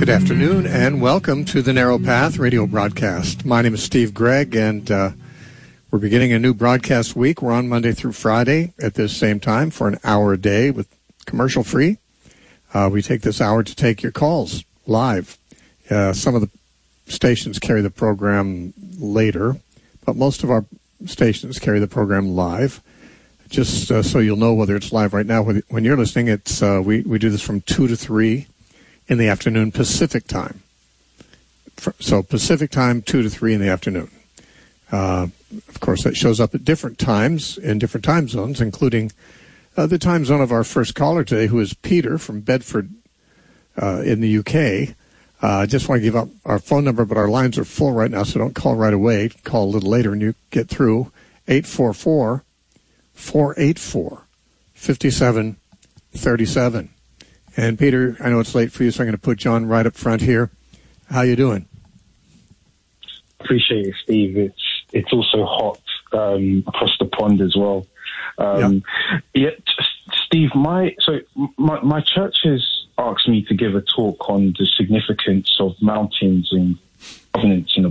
Good afternoon, and welcome to the Narrow Path radio broadcast. My name is Steve Gregg, and we're beginning a new broadcast week. We're on Monday through Friday at this same time for an hour a day with commercial free. We take this hour to take your calls live. Some of the stations carry the program later, but most of our stations carry the program live. Just so you'll know whether it's live right now. When you're listening, it's we do this from 2 to 3 in the afternoon Pacific time. So Pacific time, 2 to 3 in the afternoon. Of course, that shows up at different times in different time zones, including the time zone of our first caller today, who is Peter from Bedford in the UK. I just want to give out our phone number, but our lines are full right now, so don't call right away. Call a little later and you get through. 844-484-5737. And Peter, I know it's late for you, so I'm going to put John right up front here. How you doing? Appreciate it, Steve. It's also hot across the pond as well. Steve, my church has asked me to give a talk on the significance of mountains and covenants in the